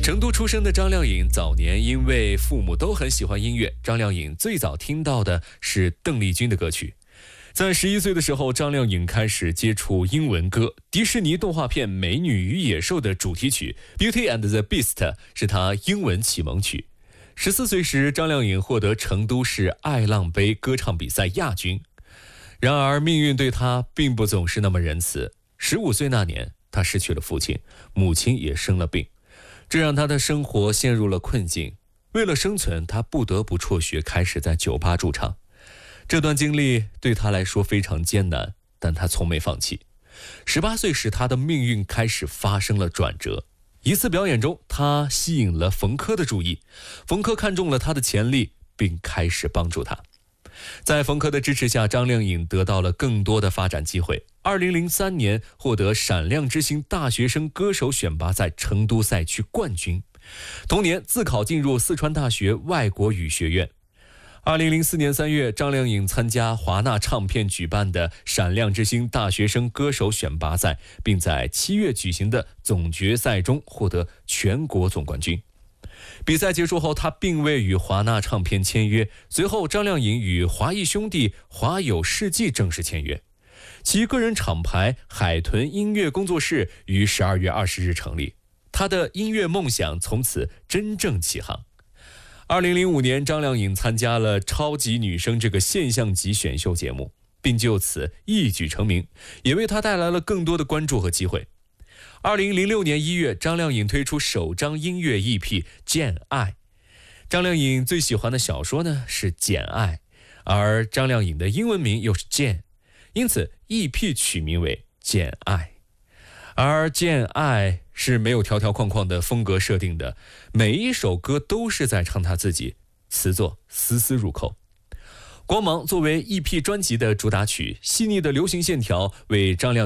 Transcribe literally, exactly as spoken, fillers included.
成都出生的张靓颖，早年因为父母都很喜欢音乐，张靓颖最早听到的是邓丽君的歌曲。在十一岁的时候，张靓颖开始接触英文歌，迪士尼动画片《美女与野兽》的主题曲《Beauty and the Beast》是她英文启蒙曲。十四岁时，张靓颖获得成都市爱浪杯歌唱比赛亚军。然而，命运对她并不总是那么仁慈。十五岁那年，她失去了父亲，母亲也生了病。这让他的生活陷入了困境，为了生存，他不得不辍学，开始在酒吧驻唱。这段经历对他来说非常艰难，但他从没放弃。十八岁时，他的命运开始发生了转折。一次表演中，他吸引了冯轲的注意，冯轲看中了他的潜力，并开始帮助他。在冯轲的支持下，张靓颖得到了更多的发展机会。二零零三年获得闪亮之星大学生歌手选拔赛成都赛区冠军，同年自考进入四川大学外国语学院。二零零四年三月，张靓颖参加华纳唱片举办的闪亮之星大学生歌手选拔赛，并在七月举行的总决赛中获得全国总冠军。比赛结束后，他并未与华纳唱片签约。随后，张靓颖与华谊兄弟华友世纪正式签约，其个人厂牌海豚音乐工作室于十二月二十日成立。他的音乐梦想从此真正起航。二零零五年，张靓颖参加了《超级女声》这个现象级选秀节目，并就此一举成名，也为她带来了更多的关注和机会。二零零六年一月，张靓颖推出首张音乐 E P《简爱》。张靓颖最喜欢的小说呢是《简爱》，而张靓颖的英文名又是 Jane， 因此 E P 取名为《简爱》。而《简爱》是没有条条框框的风格设定的，每一首歌都是在唱她自己，词作丝丝入扣。光芒作为 E P 专辑的主打曲，细腻的流行线条为张靓